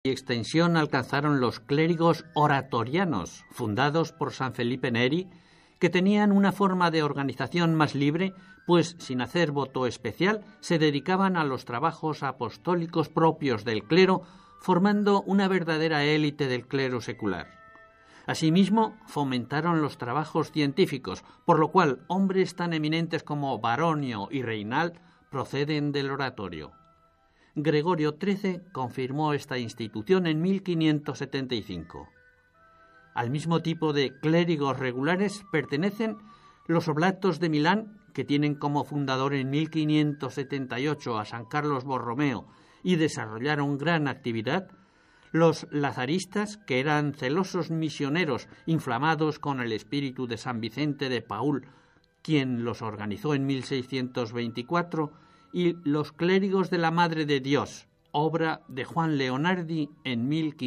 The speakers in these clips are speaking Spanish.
y extensión alcanzaron los clérigos oratorianos, fundados por San Felipe Neri, que tenían una forma de organización más libre, pues sin hacer voto especial se dedicaban a los trabajos apostólicos propios del clero, formando una verdadera élite del clero secular. Asimismo, fomentaron los trabajos científicos, por lo cual hombres tan eminentes como Baronio y Reinald proceden del oratorio. Gregorio XIII confirmó esta institución en 1575. Al mismo tipo de clérigos regulares pertenecen los oblatos de Milán, que tienen como fundador en 1578 a San Carlos Borromeo y desarrollaron gran actividad, los lazaristas, que eran celosos misioneros inflamados con el espíritu de San Vicente de Paúl, quien los organizó en 1624, y los clérigos de la Madre de Dios, obra de Juan Leonardi en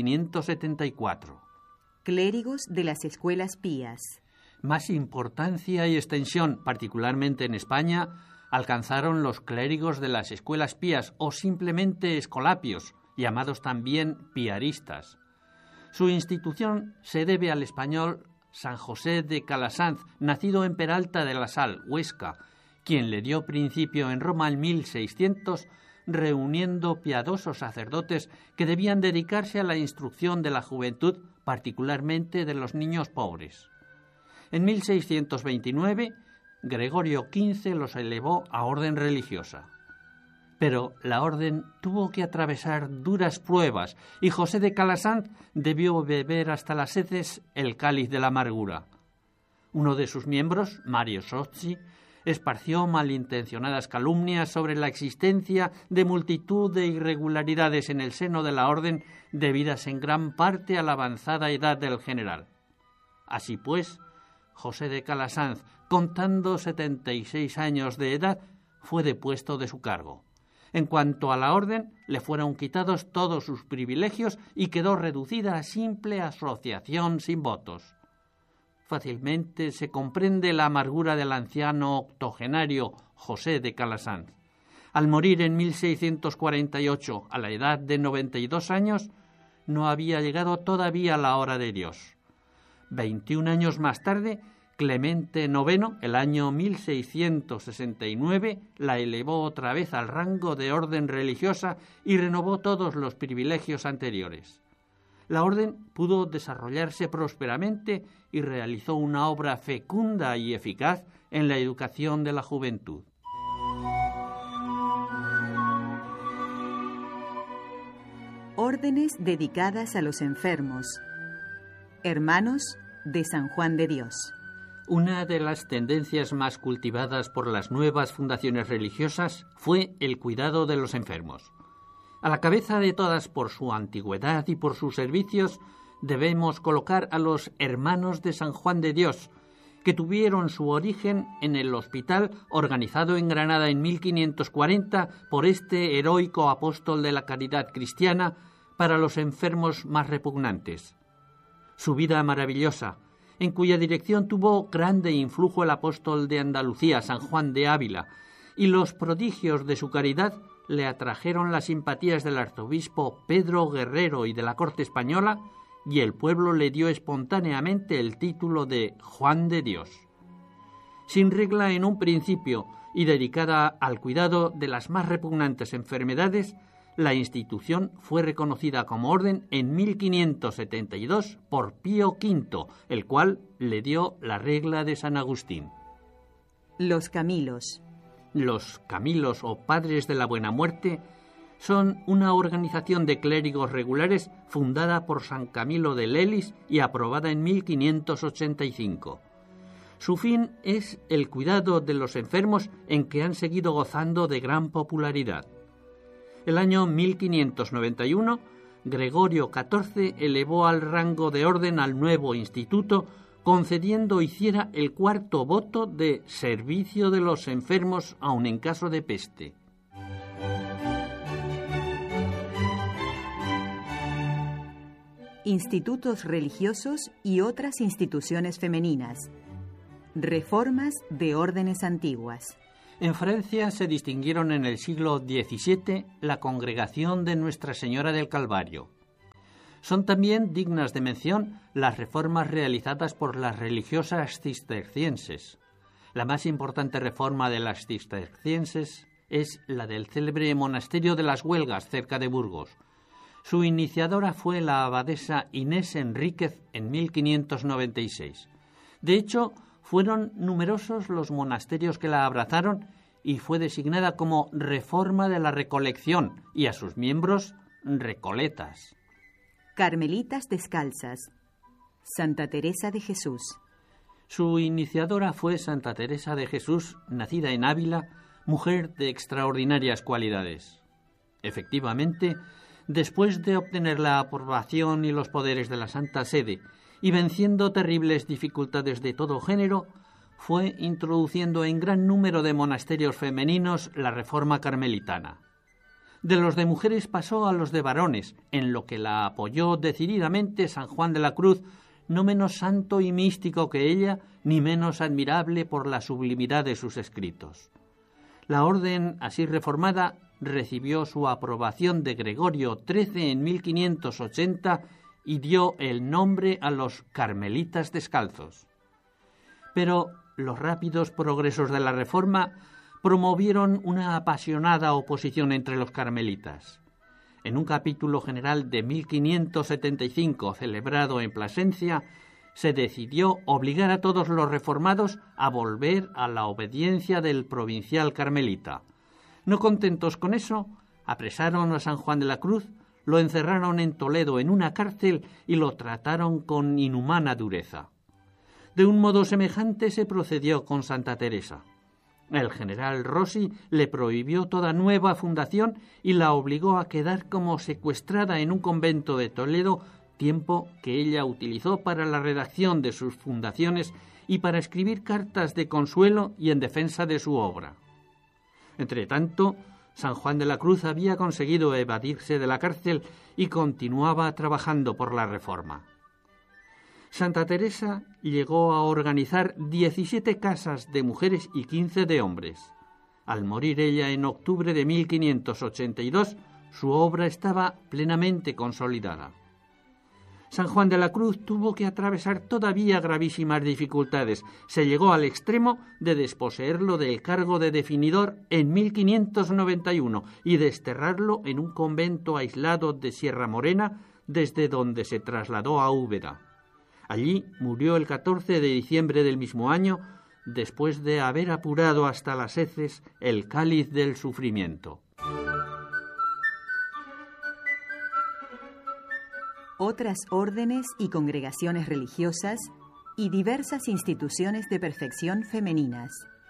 1574. Clérigos de las escuelas pías. Más importancia y extensión, particularmente en España, alcanzaron los clérigos de las escuelas pías o simplemente escolapios, llamados también piaristas. Su institución se debe al español San José de Calasanz, nacido en Peralta de la Sal, Huesca, quien le dio principio en Roma en 1600, reuniendo piadosos sacerdotes que debían dedicarse a la instrucción de la juventud, particularmente de los niños pobres. En 1629, Gregorio XV los elevó a orden religiosa. Pero la orden tuvo que atravesar duras pruebas y José de Calasanz debió beber hasta las heces el cáliz de la amargura. Uno de sus miembros, Mario Sozzi, esparció malintencionadas calumnias sobre la existencia de multitud de irregularidades en el seno de la orden debidas en gran parte a la avanzada edad del general. Así pues, José de Calasanz, contando 76 años de edad, fue depuesto de su cargo. En cuanto a la orden, le fueron quitados todos sus privilegios y quedó reducida a simple asociación sin votos. Fácilmente se comprende la amargura del anciano octogenario José de Calasanz. Al morir en 1648, a la edad de 92 años, no había llegado todavía la hora de Dios. 21 años más tarde, Clemente IX, el año 1669, la elevó otra vez al rango de orden religiosa y renovó todos los privilegios anteriores. La orden pudo desarrollarse prósperamente y realizó una obra fecunda y eficaz en la educación de la juventud. Órdenes dedicadas a los enfermos. Hermanos de San Juan de Dios. Una de las tendencias más cultivadas por las nuevas fundaciones religiosas fue el cuidado de los enfermos. A la cabeza de todas, por su antigüedad y por sus servicios, debemos colocar a los Hermanos de San Juan de Dios, que tuvieron su origen en el hospital organizado en Granada en 1540 por este heroico apóstol de la caridad cristiana para los enfermos más repugnantes. Su vida maravillosa, en cuya dirección tuvo grande influjo el apóstol de Andalucía, San Juan de Ávila, y los prodigios de su caridad le atrajeron las simpatías del arzobispo Pedro Guerrero y de la corte española, y el pueblo le dio espontáneamente el título de Juan de Dios. Sin regla en un principio y dedicada al cuidado de las más repugnantes enfermedades, la institución fue reconocida como orden en 1572 por Pío V, el cual le dio la regla de San Agustín. Los Camilos. Los Camilos o Padres de la Buena Muerte son una organización de clérigos regulares fundada por San Camilo de Lelis y aprobada en 1585. Su fin es el cuidado de los enfermos en que han seguido gozando de gran popularidad. El año 1591, Gregorio XIV elevó al rango de orden al nuevo instituto, concediendo hiciera el cuarto voto de servicio de los enfermos aun en caso de peste. Institutos religiosos y otras instituciones femeninas. Reformas de órdenes antiguas. En Francia se distinguieron en el siglo XVII la Congregación de Nuestra Señora del Calvario, Son también dignas de mención las reformas realizadas por las religiosas cistercienses. La más importante reforma de las cistercienses es la del célebre monasterio de las Huelgas, cerca de Burgos. Su iniciadora fue la abadesa Inés Enríquez en 1596. De hecho, fueron numerosos los monasterios que la abrazaron y fue designada como Reforma de la Recolección y a sus miembros Recoletas. Carmelitas descalzas. Santa Teresa de Jesús. Su iniciadora fue Santa Teresa de Jesús, nacida en Ávila, mujer de extraordinarias cualidades. Efectivamente, después de obtener la aprobación y los poderes de la Santa Sede y venciendo terribles dificultades de todo género, fue introduciendo en gran número de monasterios femeninos la reforma carmelitana. De los de mujeres pasó a los de varones, en lo que la apoyó decididamente San Juan de la Cruz, no menos santo y místico que ella, ni menos admirable por la sublimidad de sus escritos. La orden así reformada recibió su aprobación de Gregorio XIII en 1580 y dio el nombre a los Carmelitas Descalzos. Pero los rápidos progresos de la Reforma promovieron una apasionada oposición entre los carmelitas. En un capítulo general de 1575 celebrado en Plasencia, se decidió obligar a todos los reformados a volver a la obediencia del provincial carmelita. No contentos con eso, apresaron a San Juan de la Cruz, lo encerraron en Toledo en una cárcel y lo trataron con inhumana dureza. De un modo semejante se procedió con Santa Teresa. El general Rossi le prohibió toda nueva fundación y la obligó a quedar como secuestrada en un convento de Toledo, tiempo que ella utilizó para la redacción de sus fundaciones y para escribir cartas de consuelo y en defensa de su obra. Entretanto, San Juan de la Cruz había conseguido evadirse de la cárcel y continuaba trabajando por la reforma. Santa Teresa llegó a organizar 17 casas de mujeres y 15 de hombres. Al morir ella en octubre de 1582, su obra estaba plenamente consolidada. San Juan de la Cruz tuvo que atravesar todavía gravísimas dificultades. Se llegó al extremo de desposeerlo del cargo de definidor en 1591 y desterrarlo en un convento aislado de Sierra Morena, desde donde se trasladó a Úbeda. Allí murió el 14 de diciembre del mismo año, después de haber apurado hasta las heces el cáliz del sufrimiento. Otras órdenes y congregaciones religiosas y diversas instituciones de perfección femeninas.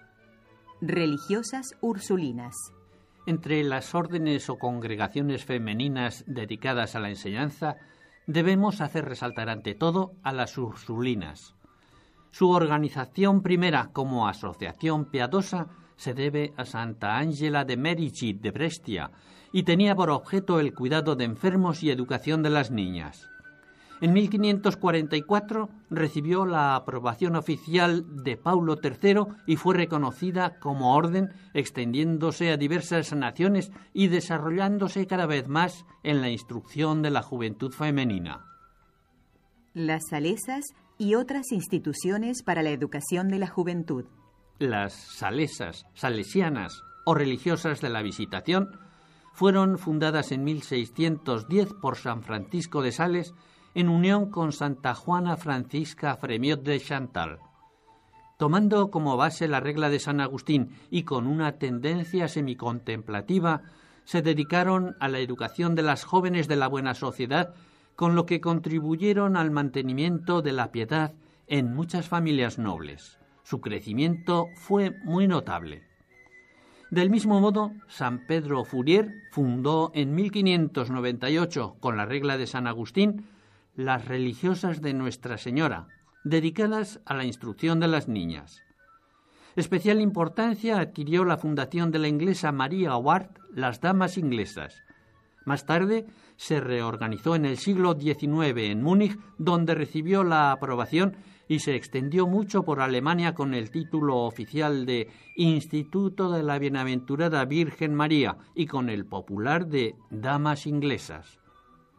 Religiosas ursulinas. Entre las órdenes o congregaciones femeninas dedicadas a la enseñanza, debemos hacer resaltar ante todo a las ursulinas. Su organización primera como asociación piadosa se debe a Santa Ángela de Merici de Brescia y tenía por objeto el cuidado de enfermos y educación de las niñas. En 1544 recibió la aprobación oficial de Paulo III y fue reconocida como orden, extendiéndose a diversas naciones y desarrollándose cada vez más en la instrucción de la juventud femenina. Las salesas y otras instituciones para la educación de la juventud. Las salesas, salesianas o religiosas de la Visitación fueron fundadas en 1610 por San Francisco de Sales en unión con Santa Juana Francisca Fremiot de Chantal. Tomando como base la regla de San Agustín y con una tendencia semicontemplativa, se dedicaron a la educación de las jóvenes de la buena sociedad, con lo que contribuyeron al mantenimiento de la piedad en muchas familias nobles. Su crecimiento fue muy notable. Del mismo modo, San Pedro Fourier fundó en 1598, con la regla de San Agustín, las religiosas de Nuestra Señora, dedicadas a la instrucción de las niñas. Especial importancia adquirió la fundación de la inglesa María Ward, las Damas Inglesas. Más tarde se reorganizó en el siglo XIX en Múnich, donde recibió la aprobación y se extendió mucho por Alemania con el título oficial de Instituto de la Bienaventurada Virgen María y con el popular de Damas Inglesas.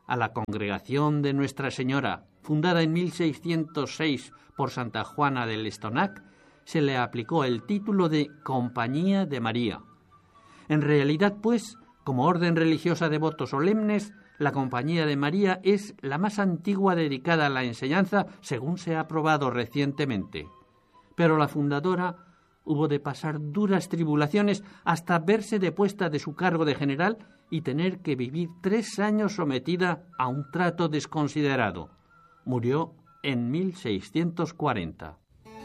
a la Congregación de Nuestra Señora, fundada en 1606 por Santa Juana del Estonac, se le aplicó el título de Compañía de María. En realidad, pues, como orden religiosa de votos solemnes, la Compañía de María es la más antigua dedicada a la enseñanza, según se ha aprobado recientemente. Pero la fundadora hubo de pasar duras tribulaciones hasta verse depuesta de su cargo de general y tener que vivir 3 años sometida a un trato desconsiderado. Murió en 1640.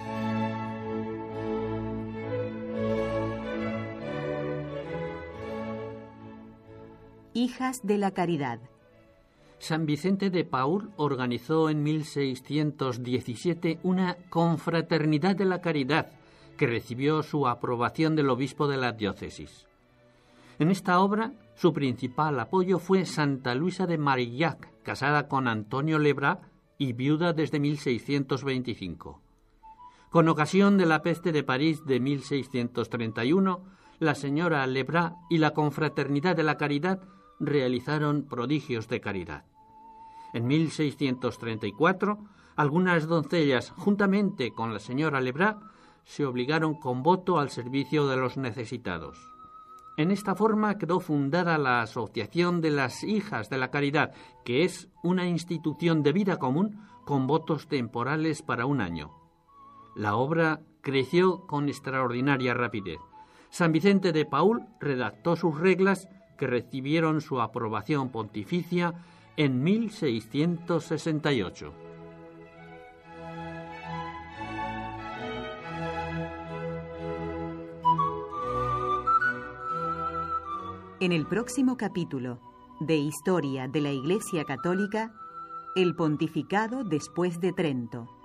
Hijas de la Caridad. San Vicente de Paúl organizó en 1617 una confraternidad de la caridad que recibió su aprobación del obispo de la diócesis. En esta obra, su principal apoyo fue Santa Luisa de Marillac, casada con Antonio Lebrá y viuda desde 1625. Con ocasión de la peste de París de 1631, la señora Lebrá y la confraternidad de la caridad realizaron prodigios de caridad. En 1634, algunas doncellas, juntamente con la señora Lebrá, se obligaron con voto al servicio de los necesitados. En esta forma quedó fundada la Asociación de las Hijas de la Caridad, que es una institución de vida común con votos temporales para 1 año. La obra creció con extraordinaria rapidez. San Vicente de Paúl redactó sus reglas que recibieron su aprobación pontificia en 1668. En el próximo capítulo de Historia de la Iglesia Católica, el pontificado después de Trento.